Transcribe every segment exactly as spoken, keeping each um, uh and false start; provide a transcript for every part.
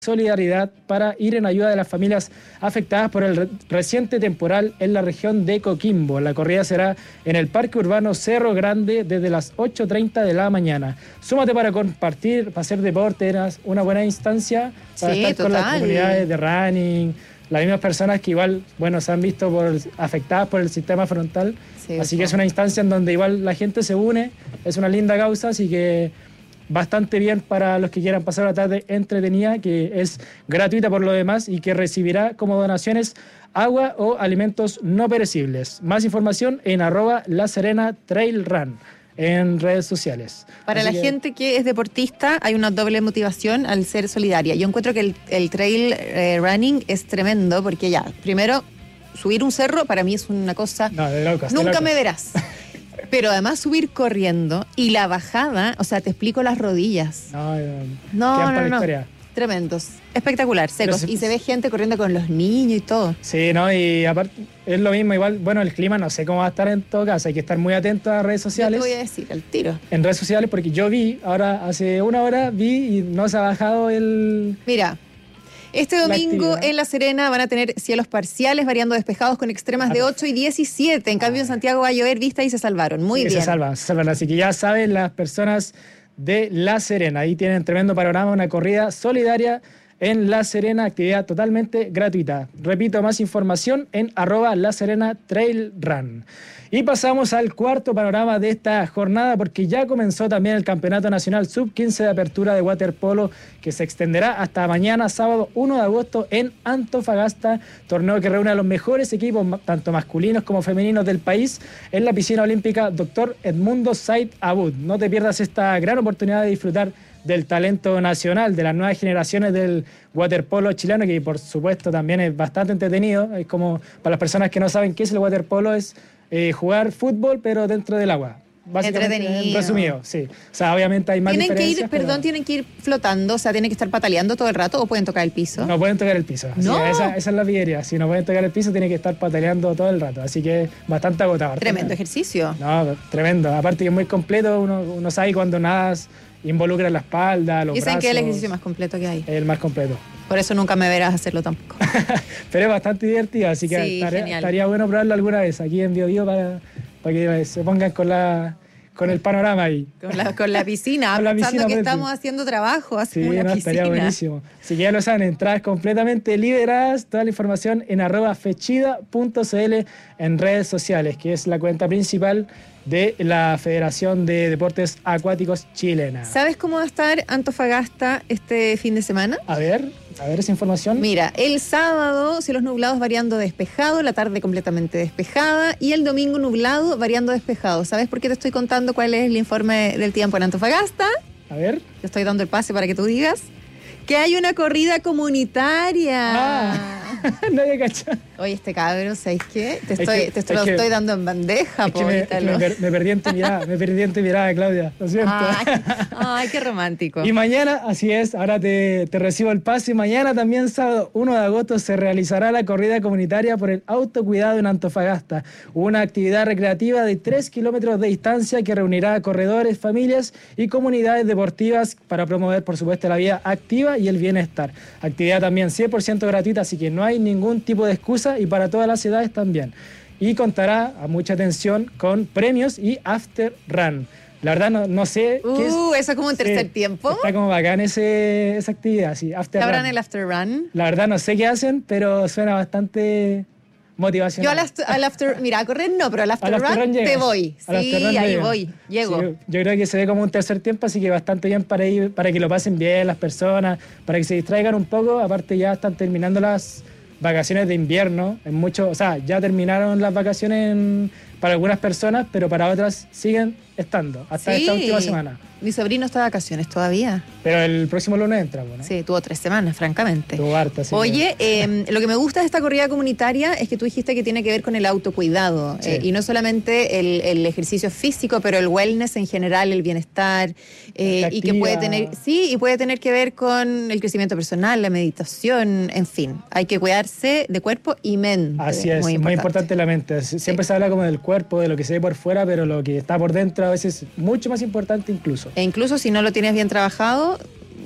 solidaridad para ir en ayuda de las familias afectadas por el re reciente temporal en la región de Coquimbo. La corrida será en el Parque Urbano Cerro Grande desde las ocho treinta de la mañana. Súmate para compartir, para hacer deporte, era una buena instancia para sí, estar total. con las comunidades de running, las mismas personas que igual, bueno, se han visto por, afectadas por el sistema frontal. Sí, así que es una instancia en donde igual la gente se une, es una linda causa, así que bastante bien para los que quieran pasar una tarde entretenida, que es gratuita por lo demás y que recibirá como donaciones agua o alimentos no perecibles. Más información en arroba La Serena Trail Run en redes sociales. Para Así la que... gente que es deportista hay una doble motivación al ser solidaria. Yo encuentro que el, el trail eh, running es tremendo porque ya, primero, subir un cerro para mí es una cosa... No, de locas, nunca de locas. me verás. Pero además subir corriendo y la bajada, o sea, te explico las rodillas. No, no, no, no, la no. historia. Tremendos, espectacular, secos. Se... Y se ve gente corriendo con los niños y todo. Sí, no, y aparte es lo mismo, igual, bueno, el clima no sé cómo va a estar en todo caso, hay que estar muy atento a redes sociales. Yo te voy a decir, al tiro. En redes sociales, porque yo vi, ahora hace una hora vi y no se ha bajado el... Mira... Este domingo en La Serena van a tener cielos parciales, variando despejados con extremas de ocho y diecisiete. En cambio, en Santiago va a llover, vista y se salvaron. Muy sí, bien. Se salvan, se salvan. Así que ya saben las personas de La Serena. Ahí tienen tremendo panorama, una corrida solidaria en La Serena, actividad totalmente gratuita. Repito, más información en arroba La Serena Trail Run. Y pasamos al cuarto panorama de esta jornada porque ya comenzó también el Campeonato Nacional sub quince de apertura de waterpolo que se extenderá hasta mañana sábado uno de agosto en Antofagasta, torneo que reúne a los mejores equipos tanto masculinos como femeninos del país en la piscina olímpica doctor Edmundo Said Abud. No te pierdas esta gran oportunidad de disfrutar del talento nacional, de las nuevas generaciones del waterpolo chileno, que por supuesto también es bastante entretenido. Es como, para las personas que no saben qué es el waterpolo, es eh, jugar fútbol pero dentro del agua. Básicamente, entretenido. Resumido, sí. O sea, obviamente hay más ¿Tienen que diferencias. ir, perdón, pero... tienen que ir flotando? O sea, ¿tienen que estar pataleando todo el rato o pueden tocar el piso? No pueden tocar el piso. ¿No? Sí, esa, esa es la pillería. Si no pueden tocar el piso, tienen que estar pataleando todo el rato. Así que bastante agotador. Tremendo ¿no? ejercicio. No, tremendo. Aparte que es muy completo, uno, uno sabe cuando nadas involucra la espalda, los Dicen brazos. que es el ejercicio más completo que hay. El más completo. Por eso nunca me verás hacerlo tampoco. Pero es bastante divertido, así que sí, estaría, estaría bueno probarlo alguna vez aquí en Bio Bio para, para que se pongan con la con el panorama ahí. Con la, con la piscina, con la pensando piscina, que Petri. Estamos haciendo trabajo, hacemos sí, una no, piscina. Estaría buenísimo. Así que ya lo saben, entradas completamente liberadas, toda la información en arroba fechida punto cl en redes sociales, que es la cuenta principal de la Federación de Deportes Acuáticos Chilena. ¿Sabes cómo va a estar Antofagasta este fin de semana? A ver, a ver esa información. Mira, el sábado cielos nublados variando despejado, la tarde completamente despejada y el domingo nublado variando despejado. ¿Sabes por qué te estoy contando cuál es el informe del tiempo en Antofagasta? A ver. Te estoy dando el pase para que tú digas que hay una corrida comunitaria. Ah. No había cachado. Oye, este cabrón, ¿sabes qué? Te estoy, es que, te estoy, lo que, estoy dando en bandeja, es que me, es que me, per, me perdí en tu mirada, me perdí en tu mirada, Claudia, lo siento. Ay, ay, qué romántico. Y mañana, así es, ahora te, te recibo el pase. Mañana también, sábado uno de agosto, se realizará la corrida comunitaria por el autocuidado en Antofagasta. Una actividad recreativa de tres kilómetros de distancia que reunirá a corredores, familias y comunidades deportivas para promover, por supuesto, la vida activa y el bienestar. Actividad también cien por ciento gratuita, así que no hay ningún tipo de excusa y para todas las edades también. Y contará, a mucha atención, con premios y after run. La verdad no, no sé uh, qué es. ¿Eso como un tercer sí, tiempo? Está como bacán ese, esa actividad, sí, after ¿Sabrán run. el after run? La verdad no sé qué hacen, pero suena bastante motivacional. Yo al after, al after mira, a correr no, pero al after, al after run, run te voy. Al sí, ahí llegas. voy, llego. Sí, yo creo que se ve como un tercer tiempo, así que bastante bien para ir, para que lo pasen bien las personas, para que se distraigan un poco. Aparte ya están terminando las vacaciones de invierno, en mucho, o sea, ya terminaron las vacaciones en, para algunas personas, pero para otras siguen estando hasta sí. esta última semana. Mi sobrino está de vacaciones todavía. Pero el próximo lunes entra, ¿no? Sí, tuvo tres semanas, francamente. Tuvo harta, sí. Oye, eh, lo que me gusta de esta corrida comunitaria es que tú dijiste que tiene que ver con el autocuidado. Sí. Eh, y no solamente el, el ejercicio físico, pero el wellness en general, el bienestar. Eh, y que puede tener, sí, y puede tener que ver con el crecimiento personal, la meditación, en fin. Hay que cuidarse de cuerpo y mente. Así es, muy importante, muy importante la mente. Siempre sí. se habla como del cuerpo, de lo que se ve por fuera, pero lo que está por dentro a veces es mucho más importante incluso. E incluso si no lo tienes bien trabajado,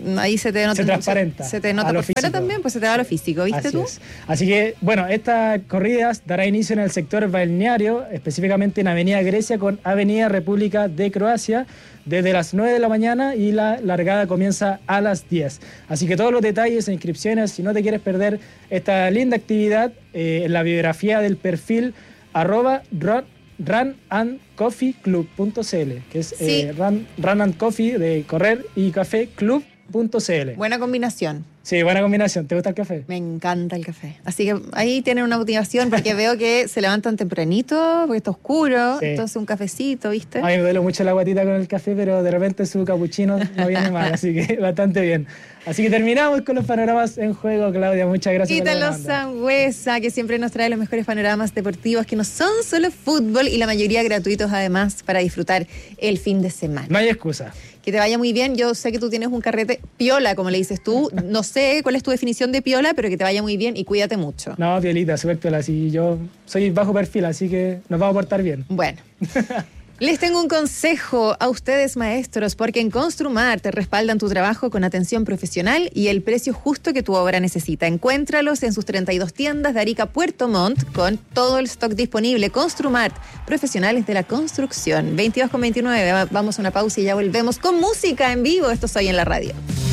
ahí se te nota. Se transparenta. Se te nota por fuera también, pues se te va a lo físico, ¿viste Así tú? Es. Así que, bueno, esta corrida dará inicio en el sector balneario, específicamente en Avenida Grecia con Avenida República de Croacia, desde las nueve de la mañana y la largada comienza a las diez. Así que todos los detalles e inscripciones, si no te quieres perder esta linda actividad, eh, en la biografía del perfil arroba run, run and coffee club punto c l, que es sí. eh, run, run and coffee de correr y café club punto c l. Buena combinación. Sí, buena combinación. ¿Te gusta el café? Me encanta el café. Así que ahí tienen una motivación porque veo que se levantan tempranito, porque está oscuro, sí. Entonces un cafecito, ¿viste? A mí me duele mucho la guatita con el café, pero de repente su capuchino no viene mal, así que bastante bien. Así que terminamos con los panoramas en juego, Claudia. Muchas gracias. Ítalo Sangüesa, que siempre nos trae los mejores panoramas deportivos, que no son solo fútbol y la mayoría gratuitos además para disfrutar el fin de semana. No hay excusa. Que te vaya muy bien. Yo sé que tú tienes un carrete piola, como le dices tú. No sé cuál es tu definición de piola, pero que te vaya muy bien y cuídate mucho. No, piolita, súper piola. Sí, yo soy bajo perfil, así que nos vamos a portar bien. Bueno. Les tengo un consejo a ustedes, maestros, porque en Construmart te respaldan tu trabajo con atención profesional y el precio justo que tu obra necesita. Encuéntralos en sus treinta y dos tiendas de Arica Puerto Montt con todo el stock disponible. Construmart, profesionales de la construcción. veintidós con veintinueve. Vamos a una pausa y ya volvemos con música en vivo. Esto Soy en la Radio.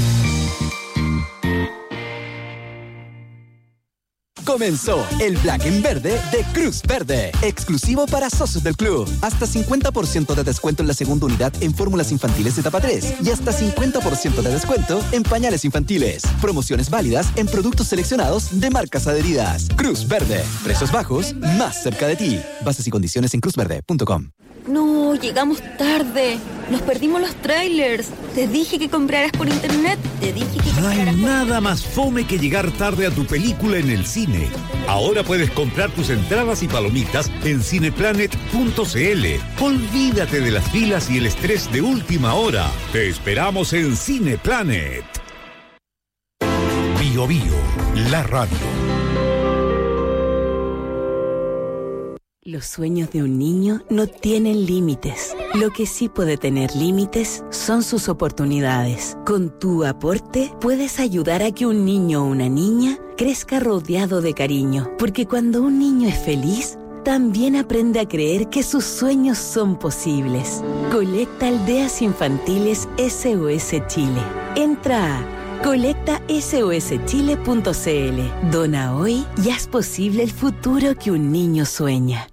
Comenzó el Black en Verde de Cruz Verde, exclusivo para socios del club. Hasta cincuenta por ciento de descuento en la segunda unidad en fórmulas infantiles etapa tres y hasta cincuenta por ciento de descuento en pañales infantiles. Promociones válidas en productos seleccionados de marcas adheridas. Cruz Verde, precios bajos, más cerca de ti. Bases y condiciones en cruz verde punto com. No, llegamos tarde. Nos perdimos los trailers. Te dije que compraras por internet. Te dije que No compraras hay por... nada más fome que llegar tarde a tu película en el cine. Ahora puedes comprar tus entradas y palomitas en cineplanet punto c l. Olvídate de las filas y el estrés de última hora. Te esperamos en Cineplanet. Bio Bio, la radio. Los sueños de un niño no tienen límites. Lo que sí puede tener límites son sus oportunidades. Con tu aporte puedes ayudar a que un niño o una niña crezca rodeado de cariño. Porque cuando un niño es feliz, también aprende a creer que sus sueños son posibles. Colecta Aldeas Infantiles S O S Chile. Entra a colecta s o s chile punto c l. Dona hoy y haz posible el futuro que un niño sueña.